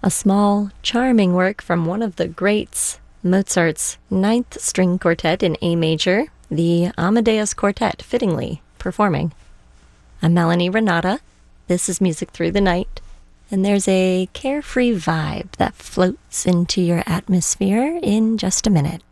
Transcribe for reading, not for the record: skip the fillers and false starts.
A small, charming work from one of the greats, Mozart's Ninth String Quartet in A major, the Amadeus Quartet, fittingly, performing. I'm Melanie Renata. This is Music Through the Night, and there's a carefree vibe that floats into your atmosphere in just a minute.